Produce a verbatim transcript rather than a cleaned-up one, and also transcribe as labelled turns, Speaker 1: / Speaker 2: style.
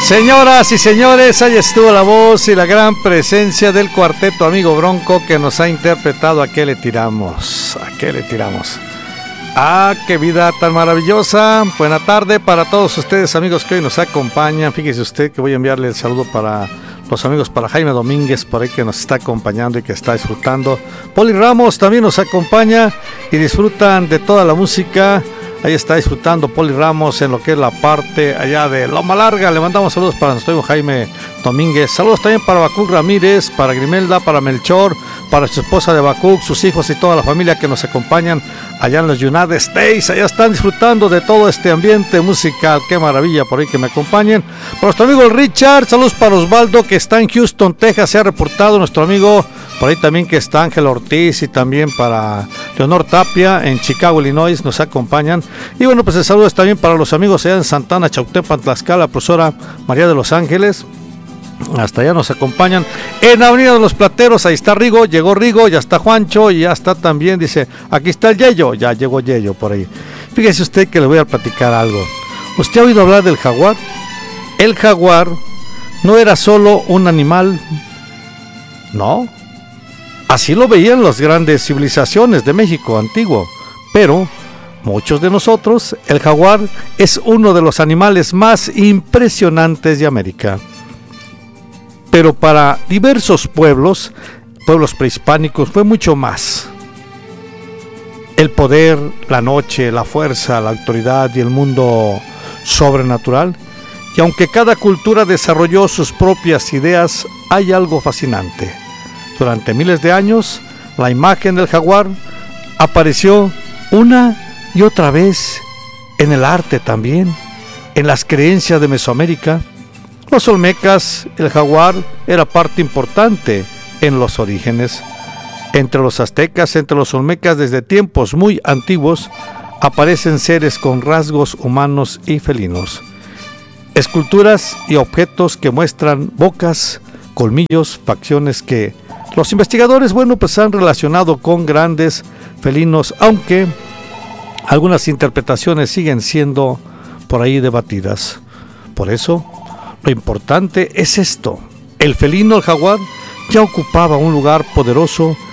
Speaker 1: Señoras y señores, ahí estuvo la voz y la gran presencia del cuarteto Amigo Bronco que nos ha interpretado ¿A qué le tiramos? ¿A qué le tiramos? ¡Ah, qué vida tan maravillosa! Buena tarde para todos ustedes, amigos que hoy nos acompañan. Fíjese usted que voy a enviarle el saludo para los amigos, para Jaime Domínguez, por ahí que nos está acompañando y que está disfrutando. Poli Ramos también nos acompaña y disfrutan de toda la música. Ahí está disfrutando Poli Ramos en lo que es la parte allá de Loma Larga. Le mandamos saludos para nuestro amigo Jaime Domínguez. Saludos también para Bacuc Ramírez, para Grimelda, para Melchor, para su esposa de Bacuc, sus hijos y toda la familia que nos acompañan allá en los United States. Allá están disfrutando de todo este ambiente musical. Qué maravilla por ahí que me acompañen. Para nuestro amigo Richard, saludos para Osvaldo que está en Houston, Texas. Se ha reportado nuestro amigo por ahí también que está Ángel Ortiz y también para Leonor Tapia en Chicago, Illinois, nos acompañan. Y bueno, pues el saludo es también para los amigos allá en Santana, Chautepan, Tlaxcala, profesora María de los Ángeles. Hasta allá nos acompañan en Avenida de los Plateros. Ahí está Rigo, llegó Rigo, ya está Juancho y ya está también, dice, aquí está el Yeyo, ya llegó Yeyo por ahí. Fíjese usted que le voy a platicar algo. ¿Usted ha oído hablar del jaguar? El jaguar no era solo un animal, no. Así lo veían las grandes civilizaciones de México antiguo, pero muchos de nosotros, el jaguar es uno de los animales más impresionantes de América. Pero para diversos pueblos, pueblos prehispánicos, fue mucho más. El poder, la noche, la fuerza, la autoridad y el mundo sobrenatural. Y aunque cada cultura desarrolló sus propias ideas, hay algo fascinante. Durante miles de años, la imagen del jaguar apareció una y otra vez en el arte también, en las creencias de Mesoamérica. Los olmecas, el jaguar era parte importante en los orígenes. Entre los aztecas, entre los olmecas, desde tiempos muy antiguos, aparecen seres con rasgos humanos y felinos. Esculturas y objetos que muestran bocas, colmillos, facciones que los investigadores, bueno, pues han relacionado con grandes felinos, aunque algunas interpretaciones siguen siendo por ahí debatidas. Por eso, lo importante es esto. El felino, el jaguar, ya ocupaba un lugar poderoso